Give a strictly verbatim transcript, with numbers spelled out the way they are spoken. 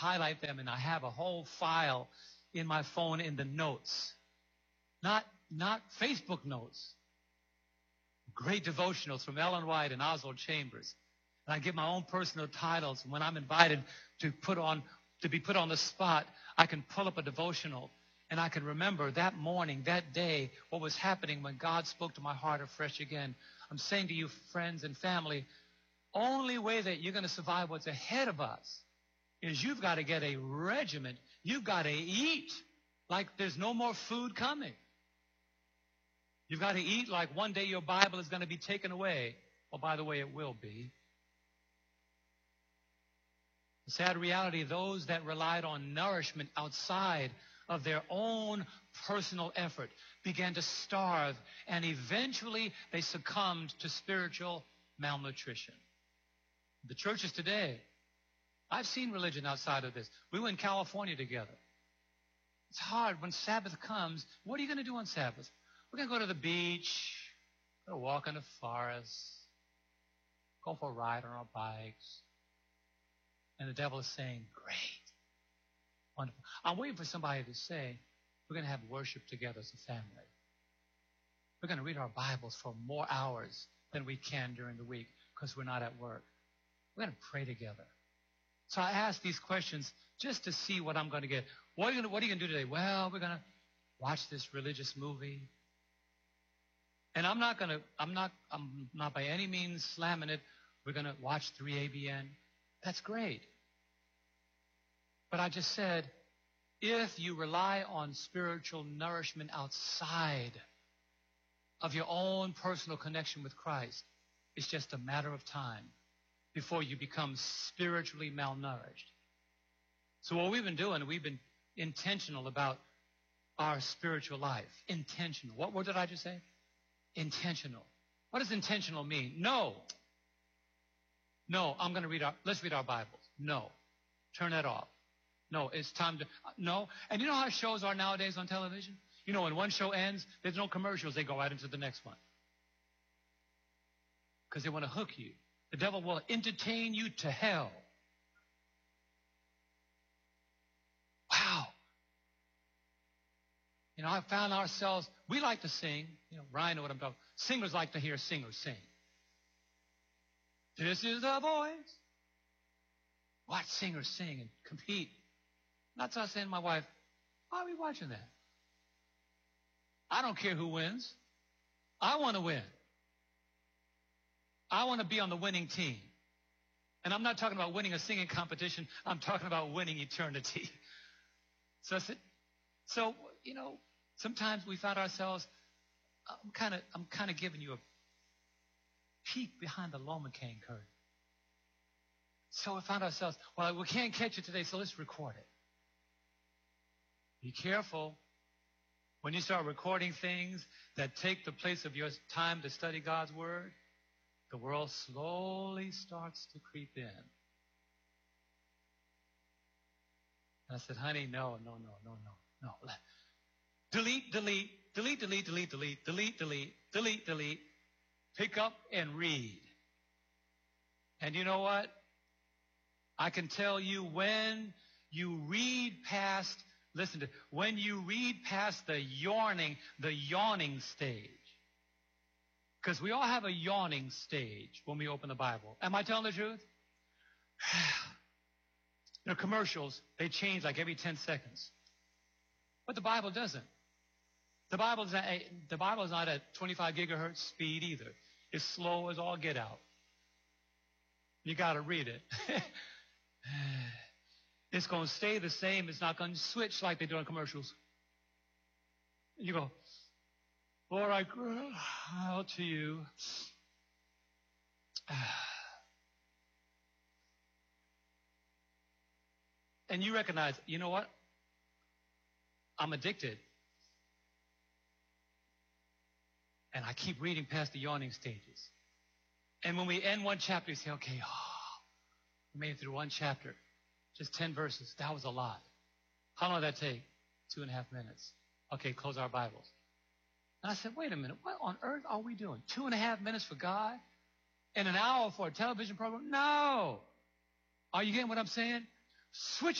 highlight them, and I have a whole file in my phone in the notes. Not, not Facebook notes. Great devotionals from Ellen White and Oswald Chambers. And I give my own personal titles. And when I'm invited to put on, to be put on the spot, I can pull up a devotional and I can remember that morning, that day, what was happening when God spoke to my heart afresh again. I'm saying to you, friends and family, only way that you're going to survive what's ahead of us is you've got to get a regiment. You've got to eat like there's no more food coming. You've got to eat like one day your Bible is going to be taken away. Well, by the way, it will be. The sad reality, those that relied on nourishment outside of their own personal effort began to starve, and eventually they succumbed to spiritual malnutrition. The churches today, I've seen religion outside of this. We were in California together. It's hard when Sabbath comes. What are you going to do on Sabbath? We're going to go to the beach, go walk in the forest, go for a ride on our bikes. And the devil is saying, great, wonderful. I'm waiting for somebody to say, we're going to have worship together as a family. We're going to read our Bibles for more hours than we can during the week because we're not at work. We're going to pray together. So I ask these questions just to see what I'm going to get. What are you going to do today? Well, we're going to watch this religious movie. And I'm not going to, I'm not, I'm not by any means slamming it. We're going to watch three A B N. That's great. But I just said, if you rely on spiritual nourishment outside of your own personal connection with Christ, it's just a matter of time before you become spiritually malnourished. So what we've been doing, we've been intentional about our spiritual life. Intentional. What word did I just say? Intentional. What does intentional mean? No. No, I'm going to read our, let's read our Bibles. No. Turn that off. No, it's time to, no. And you know how shows are nowadays on television? You know, when one show ends, there's no commercials. They go right into the next one. Because they want to hook you. The devil will entertain you to hell. Wow. You know, I found ourselves, we like to sing. You know, Ryan know what I'm talking about. Singers like to hear singers sing. This is the voice. Watch singers sing and compete. That's what I was saying to my wife, why are we watching that? I don't care who wins. I want to win. I want to be on the winning team. And I'm not talking about winning a singing competition. I'm talking about winning eternity. So I said, so, you know, sometimes we find ourselves, I'm kind of I'm kind of giving you a peek behind the Lomacaine curtain. So we found ourselves, well, we can't catch it today, so let's record it. Be careful when you start recording things that take the place of your time to study God's Word. The world slowly starts to creep in. And I said, honey, no, no, no, no, no, no. Delete, delete, delete, delete, delete, delete, delete, delete, delete, delete. Pick up and read. And you know what? I can tell you when you read past, listen to, when you read past the yawning, the yawning stage. Because we all have a yawning stage when we open the Bible. Am I telling the truth? You know, commercials, they change like every ten seconds. But the Bible doesn't. The Bible is not, the Bible is not at twenty-five gigahertz speed either. It's slow as all get out. You got to read it. It's going to stay the same. It's not going to switch like they do in commercials. You go, Lord, I cry out to you. And you recognize, you know what? I'm addicted. And I keep reading past the yawning stages. And when we end one chapter, you say, okay, oh, we made it through one chapter. Just ten verses. That was a lot. How long did that take? Two and a half minutes. Okay, close our Bibles. And I said, wait a minute. What on earth are we doing? Two and a half minutes for God? And an hour for a television program? No. Are you getting what I'm saying? Switch